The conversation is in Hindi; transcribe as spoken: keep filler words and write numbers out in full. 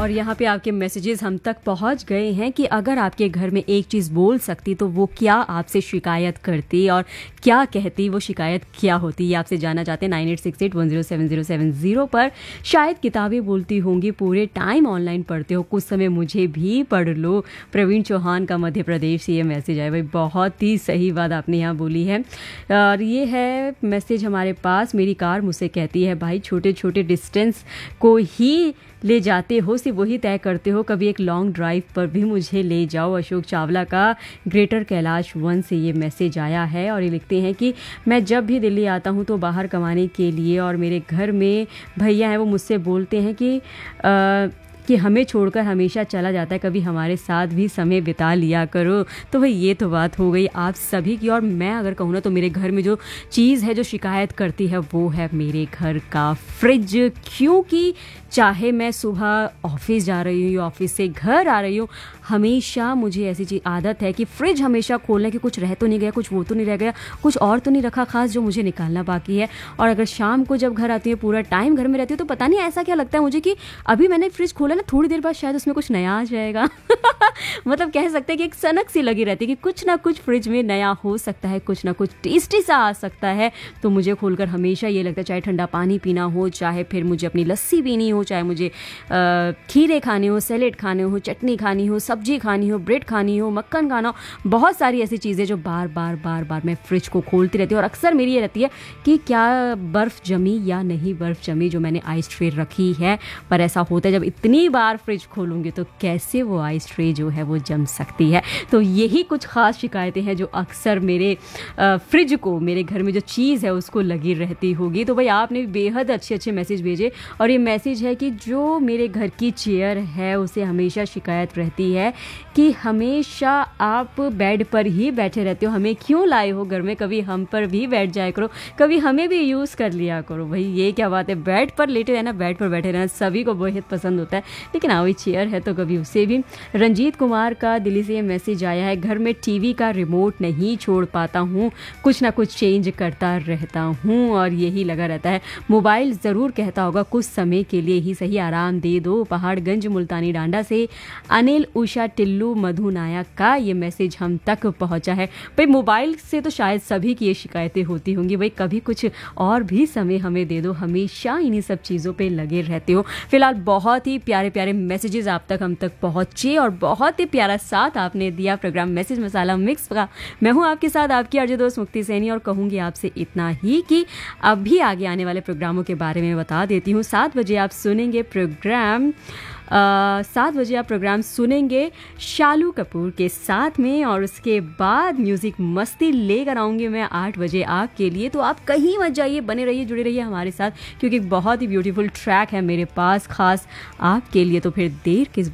और यहाँ पे आपके मैसेजेस हम तक पहुँच गए हैं कि अगर आपके घर में एक चीज़ बोल सकती तो वो क्या आपसे शिकायत करती और क्या कहती, वो शिकायत क्या होती, ये आपसे जानना चाहते हैं। Nine eight six eight one zero seven zero seven zero पर शायद किताबें बोलती होंगी, पूरे टाइम ऑनलाइन पढ़ते हो, कुछ समय मुझे भी पढ़ लो। प्रवीण चौहान का मध्य प्रदेश से ये मैसेज आया। भाई बहुत ही सही बात आपने यहाँ बोली है। और ये है मैसेज हमारे पास, मेरी कार मुझसे कहती है भाई छोटे छोटे डिस्टेंस को ही ले जाते हो, सिर्फ वही तय करते हो, कभी एक लॉन्ग ड्राइव पर भी मुझे ले जाओ। अशोक चावला का ग्रेटर कैलाश वन से ये मैसेज आया है और ये लिखते हैं कि मैं जब भी दिल्ली आता हूँ तो बाहर कमाने के लिए और मेरे घर में भैया हैं वो मुझसे बोलते हैं कि आ, कि हमें छोड़कर हमेशा चला जाता है, कभी हमारे साथ भी समय बिता लिया करो। तो भाई ये तो बात हो गई आप सभी की। और मैं अगर कहूँ ना तो मेरे घर में जो चीज़ है जो शिकायत करती है वो है मेरे घर का फ्रिज। क्योंकि चाहे मैं सुबह ऑफिस जा रही हूँ या ऑफिस से घर आ रही हूँ, हमेशा मुझे ऐसी चीज़ आदत है कि फ्रिज हमेशा खोलने की कुछ रह तो नहीं गया, कुछ वो तो नहीं रह गया, कुछ और तो नहीं रखा खास जो मुझे निकालना बाकी है। और अगर शाम को जब घर आती है, पूरा टाइम घर में रहती हूँ, तो पता नहीं ऐसा क्या लगता है मुझे कि अभी मैंने फ्रिज खोला ना, थोड़ी देर बाद शायद उसमें कुछ नया आ जाएगा। मतलब कह सकते हैं कि एक सनक सी लगी रहती है कि कुछ ना कुछ फ्रिज में नया हो सकता है, कुछ ना कुछ टेस्टी सा आ सकता है। तो मुझे खोलकर हमेशा ये लगता है, चाहे ठंडा पानी पीना हो, चाहे फिर मुझे अपनी लस्सी पीनी हो, चाहे मुझे खीरे खाने हो, सैलेड खाने हो, चटनी खानी हो, सब्जी खानी हो, ब्रेड खानी हो, मक्खन खाना हो, बहुत सारी ऐसी चीज़ें जो बार बार बार बार मैं फ्रिज को खोलती रहती हूँ। और अक्सर मेरी ये रहती है कि क्या बर्फ़ जमी या नहीं बर्फ़ जमी जो मैंने आइस ट्रे रखी है। पर ऐसा होता है जब इतनी बार फ्रिज खोलूँगी तो कैसे वो आइस ट्रे जो है वो जम सकती है। तो यही कुछ ख़ास शिकायतें हैं जो अक्सर मेरे फ्रिज को, मेरे घर में जो चीज़ है उसको लगी रहती होगी। तो भाई आपने बेहद अच्छे अच्छे मैसेज भेजे। और ये मैसेज है कि जो मेरे घर की चेयर है उसे हमेशा शिकायत रहती है कि हमेशा आप बेड पर ही बैठे रहते हो, हमें क्यों लाए हो घर में, कभी हम पर भी बैठ जाया करो, कभी हमें भी यूज़ कर लिया करो। भाई ये क्या बात है, बेड पर लेटे रहना, बेड पर बैठे रहना सभी को बहुत पसंद होता है, लेकिन हाँ वही चेयर है तो कभी उसे भी। रंजीत कुमार का दिल्ली से ये मैसेज आया है, घर में टीवी का रिमोट नहीं छोड़ पाता हूँ, कुछ ना कुछ चेंज करता रहता हूँ और यही लगा रहता है। मोबाइल ज़रूर कहता होगा कुछ समय के लिए ही सही, आराम दे दो। पहाड़गंज मुल्तानी डांडा से अनिल, उषा, टिल्लू, मधु नायक का ये मैसेज हम तक पहुंचा है। भाई मोबाइल से तो शायद सभी की ये शिकायतें होती होंगी, भाई कभी कुछ और भी समय हमें दे दो, हमेशा इन्हीं सब चीज़ों पे लगे रहते हो। फिलहाल बहुत ही प्यारे प्यारे मैसेजेस आप तक हम तक पहुंचे और बहुत ही प्यारा साथ आपने दिया प्रोग्राम मैसेज मसाला मिक्स का। मैं हूं आपके साथ आपकी अर्ज दोस्त मुक्ति सैनी और कहूँगी आपसे इतना ही कि अभी आगे आने वाले प्रोग्रामों के बारे में बता देती हूँ। सात बजे आप सुनेंगे प्रोग्राम सात बजे आप प्रोग्राम सुनेंगे शालू कपूर के साथ में और उसके बाद म्यूज़िक मस्ती लेकर आऊँगी मैं आठ बजे आपके लिए। तो आप कहीं मत जाइए, बने रहिए, जुड़े रहिए हमारे साथ क्योंकि बहुत ही ब्यूटीफुल ट्रैक है मेरे पास खास आपके लिए। तो फिर देर किस